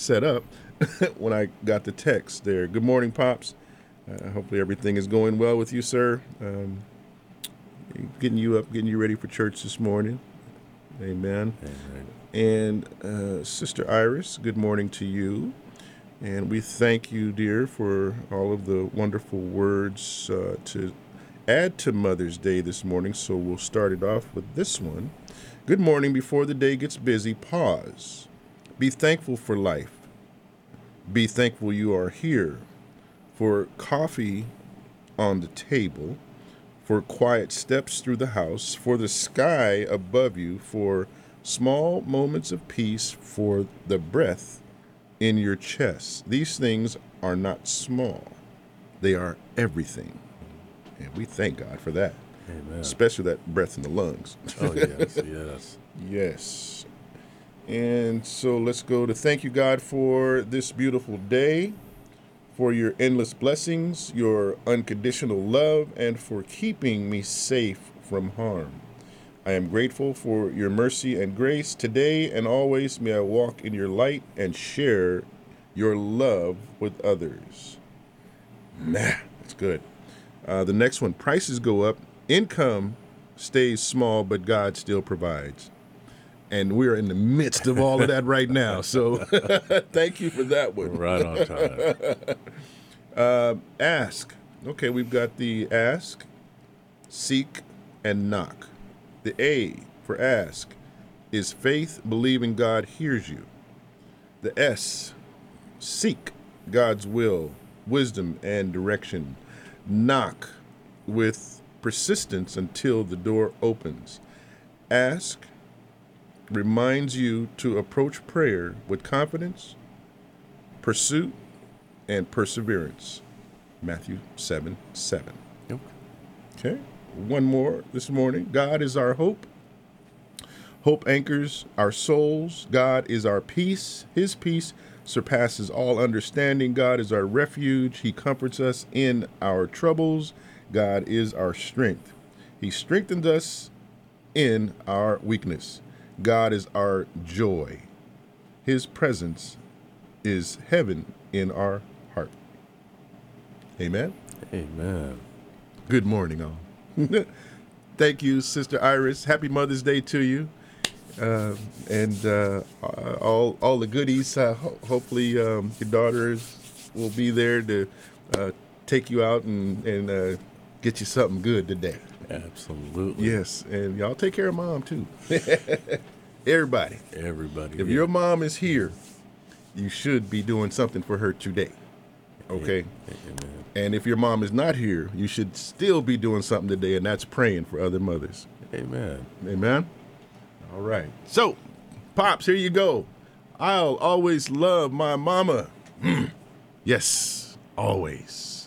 set up when I got the text there. Good morning, Pops. Hopefully everything is going well with you, sir. Getting you up, getting you ready for church this morning. Amen. Amen. And Sister Iris, good morning to you. And we thank you, dear, for all of the wonderful words to add to Mother's Day this morning. So we'll start it off with this one. Good morning. Before the day gets busy, pause. Be thankful for life. Be thankful you are here, for coffee on the table, for quiet steps through the house, for the sky above you, for small moments of peace, for the breath in your chest. These things are not small. They are everything. And we thank God for that. Amen. Especially that breath in the lungs. Oh, yes, yes. Yes. And so let's go to thank you, God, for this beautiful day, for your endless blessings, your unconditional love, and for keeping me safe from harm. I am grateful for your mercy and grace today and always. May I walk in your light and share your love with others. That's good. The next one, prices go up, income stays small, but God still provides. And we're in the midst of all of that right now. So thank you for that one. Right on time. Ask. Okay, we've got the ask, seek, and knock. The A for ask is faith, believing God hears you. The S, seek God's will, wisdom, and direction. Knock with persistence until the door opens. Ask reminds you to approach prayer with confidence, pursuit, and perseverance. Matthew 7:7. Yep. Okay, one more this morning. God is our hope. Hope anchors our souls. God is our peace. His peace surpasses all understanding. God is our refuge. He comforts us in our troubles. God is our strength. He strengthens us in our weakness. God is our joy. His presence is heaven in our heart. Amen. Amen. Good morning, all. Thank you, Sister Iris. Happy Mother's Day to you. And all the goodies. Hopefully your daughters will be there to take you out and get you something good today. Absolutely. Yes, and y'all take care of Mom, too. Everybody. Everybody. If your mom is here, you should be doing something for her today. Okay? Amen. And if your mom is not here, you should still be doing something today, and that's praying for other mothers. Amen. Amen? All right. So, Pops, here you go. I'll always love my mama. Yes, always.